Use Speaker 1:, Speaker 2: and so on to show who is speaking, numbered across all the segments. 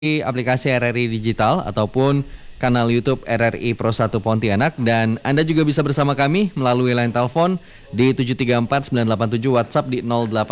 Speaker 1: aplikasi RRI Digital ataupun kanal YouTube RRI Pro 1 Pontianak, dan Anda juga bisa bersama kami melalui line telepon di 734-987, WhatsApp di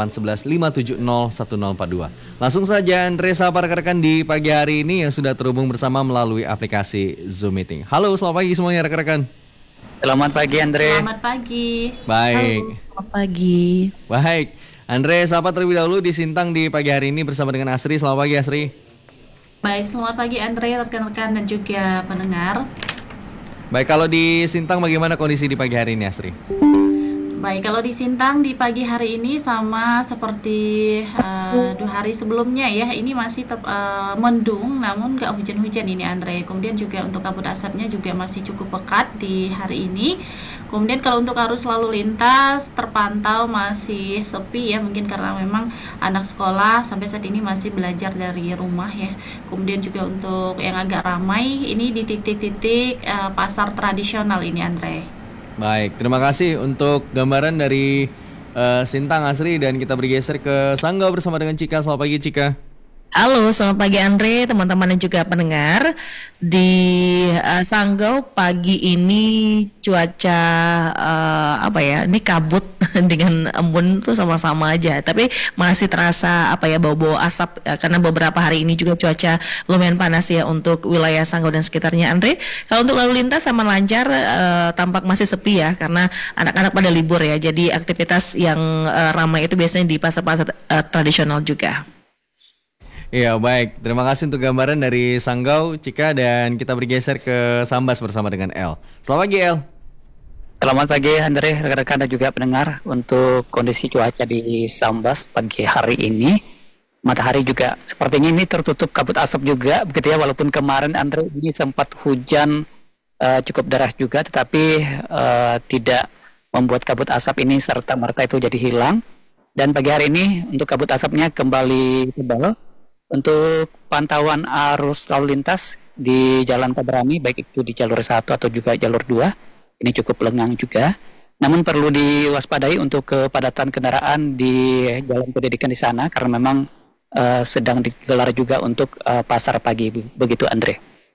Speaker 1: 0811-570-1042. Langsung saja Andre sapa rekan-rekan di pagi hari ini yang sudah terhubung bersama melalui aplikasi Zoom Meeting. Halo, selamat pagi semuanya rekan-rekan.
Speaker 2: Selamat pagi Andre.
Speaker 3: Selamat pagi.
Speaker 1: Baik.
Speaker 4: Halo, selamat pagi.
Speaker 1: Baik. Andre sapa terlebih dahulu di Sintang di pagi hari ini bersama dengan Asri. Selamat pagi Asri.
Speaker 3: Baik, selamat pagi Andre, rekan-rekan dan juga pendengar.
Speaker 1: Baik, kalau di Sintang bagaimana kondisi di pagi hari ini Asri?
Speaker 3: Baik, kalau di Sintang di pagi hari ini sama seperti 2 hari sebelumnya ya. Ini masih mendung, namun nggak hujan-hujan ini Andre. Kemudian juga untuk kabut asapnya juga masih cukup pekat di hari ini. Kemudian kalau untuk arus lalu lintas terpantau masih sepi ya, mungkin karena memang anak sekolah sampai saat ini masih belajar dari rumah ya. Kemudian juga untuk yang agak ramai ini di titik-titik pasar tradisional ini Andre.
Speaker 1: Baik, terima kasih untuk gambaran dari Sintang Asri, dan kita bergeser ke Sanggau bersama dengan Cika. Selamat pagi Cika.
Speaker 4: Halo, selamat pagi Andre, teman-teman dan juga pendengar. Di Sanggau pagi ini cuaca ini kabut dengan embun tuh sama-sama aja. Tapi masih terasa bau-bau asap karena beberapa hari ini juga cuaca lumayan panas ya untuk wilayah Sanggau dan sekitarnya Andre. Kalau untuk lalu lintas sama lancar, tampak masih sepi ya karena anak-anak pada libur ya. Jadi aktivitas yang ramai itu biasanya di pasar-pasar tradisional juga.
Speaker 1: Iya, baik. Terima kasih untuk gambaran dari Sanggau, Cika, dan kita bergeser ke Sambas bersama dengan El. Selamat pagi El.
Speaker 2: Selamat pagi Andre, rekan-rekan dan juga pendengar. Untuk kondisi cuaca di Sambas pagi hari ini, matahari juga sepertinya ini tertutup kabut asap juga, begitu ya. Walaupun kemarin Andre ini sempat hujan cukup deras juga, tetapi tidak membuat kabut asap ini serta-merta itu jadi hilang. Dan pagi hari ini untuk kabut asapnya kembali tebal. Untuk pantauan arus lalu lintas di Jalan Tabrani, baik itu di jalur 1 atau juga jalur 2, ini cukup lengang juga. Namun perlu diwaspadai untuk kepadatan kendaraan di jalan pendidikan di sana, karena memang sedang digelar juga untuk pasar pagi, begitu Andre.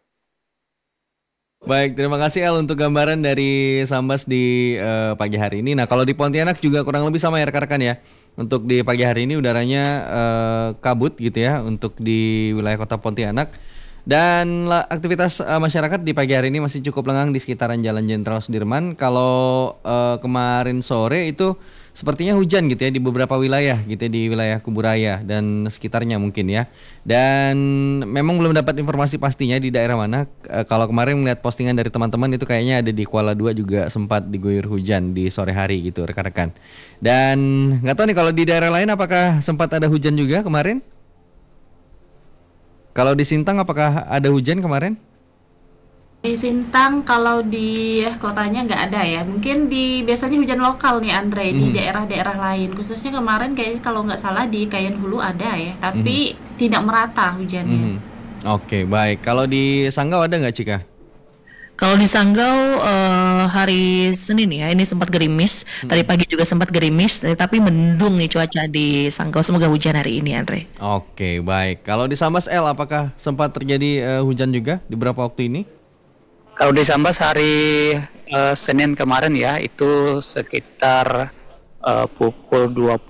Speaker 1: Baik, terima kasih El untuk gambaran dari Sambas di pagi hari ini. Nah, kalau di Pontianak juga kurang lebih sama ya rekan-rekan ya. Untuk di pagi hari ini udaranya kabut gitu ya untuk di wilayah kota Pontianak. Dan aktivitas masyarakat di pagi hari ini masih cukup lengang di sekitaran Jalan Jenderal Sudirman. Kalau kemarin sore itu sepertinya hujan gitu ya di beberapa wilayah gitu ya, di wilayah Kuburaya dan sekitarnya mungkin ya. Dan memang belum dapat informasi pastinya di daerah mana. Kalau kemarin melihat postingan dari teman-teman itu kayaknya ada di Kuala 2 juga sempat diguyur hujan di sore hari gitu rekan-rekan. Dan nggak tahu nih kalau di daerah lain apakah sempat ada hujan juga kemarin? Kalau di Sintang apakah ada hujan kemarin?
Speaker 3: Di Sintang kalau di kotanya nggak ada ya. Mungkin biasanya hujan lokal nih Andre di daerah-daerah lain. Khususnya kemarin kayaknya kalau nggak salah di Kayen Hulu ada ya, tapi tidak merata hujannya.
Speaker 1: Oke, baik. Kalau di Sanggau ada nggak Cika?
Speaker 4: Kalau di Sanggau hari Senin ya, ini sempat gerimis. Tadi pagi juga sempat gerimis, tapi mendung nih cuaca di Sanggau. Semoga hujan hari ini, Andre.
Speaker 1: Oke, baik. Kalau di Sambas L, apakah sempat terjadi hujan juga di beberapa waktu ini?
Speaker 2: Kalau di Sambas hari Senin kemarin ya, itu sekitar pukul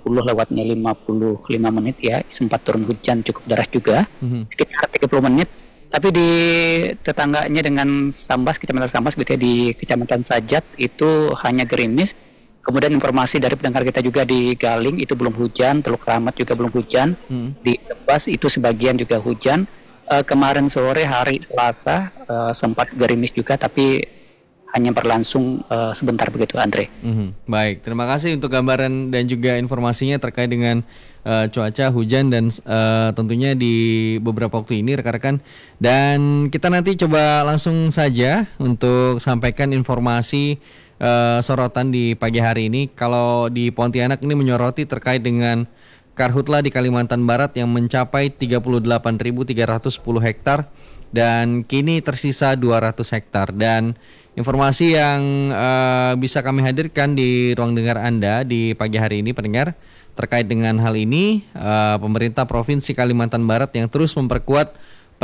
Speaker 2: 20:55 ya, sempat turun hujan cukup deras juga, sekitar 30 menit. Tapi di tetangganya dengan Sambas, Kecamatan Sambas gitu ya, di Kecamatan Sajat itu hanya gerimis. Kemudian informasi dari pendengar kita juga di Galing itu belum hujan, Teluk Kramat juga belum hujan, di Tebas itu sebagian juga hujan. Kemarin sore hari Selasa sempat gerimis juga, tapi hanya berlangsung sebentar begitu Andre.
Speaker 1: Baik, terima kasih untuk gambaran dan juga informasinya terkait dengan cuaca hujan dan tentunya di beberapa waktu ini rekan-rekan. Dan kita nanti coba langsung saja untuk sampaikan informasi sorotan di pagi hari ini. Kalau di Pontianak ini menyoroti terkait dengan Karhutla di Kalimantan Barat yang mencapai 38.310 hektar dan kini tersisa 200 hektar. Dan informasi yang bisa kami hadirkan di ruang dengar Anda di pagi hari ini pendengar, terkait dengan hal ini, pemerintah Provinsi Kalimantan Barat yang terus memperkuat